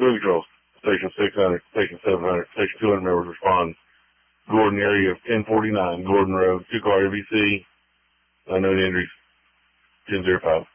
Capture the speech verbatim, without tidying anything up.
Moving control. Station six hundred, Station seven hundred, Station two hundred members respond. Gordon area of ten forty-nine, Gordon Road, two car M V C, unknown injuries, ten oh five.